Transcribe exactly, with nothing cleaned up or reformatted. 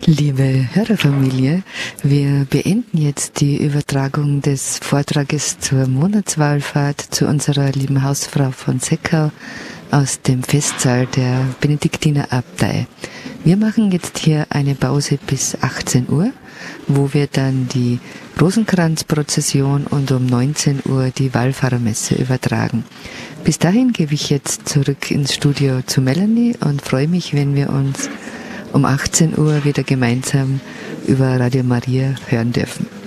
Liebe Hörerfamilie, wir beenden jetzt die Übertragung des Vortrages zur Monatswallfahrt zu unserer lieben Hausfrau von Seckau aus dem Festsaal der Benediktinerabtei. Wir machen jetzt hier eine Pause bis achtzehn Uhr, wo wir dann die Rosenkranzprozession und um neunzehn Uhr die Wallfahrermesse übertragen. Bis dahin gebe ich jetzt zurück ins Studio zu Melanie und freue mich, wenn wir uns um achtzehn Uhr wieder gemeinsam über Radio Maria hören dürfen.